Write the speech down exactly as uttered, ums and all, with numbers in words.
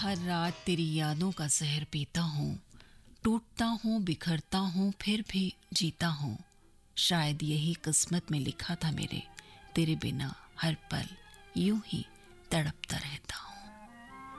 हर रात तेरी यादों का जहर पीता हूँ, टूटता हूँ, बिखरता हूँ, फिर भी जीता हूँ। शायद यही किस्मत में लिखा था मेरे, तेरे बिना हर पल यूं ही तड़पता रहता हूँ।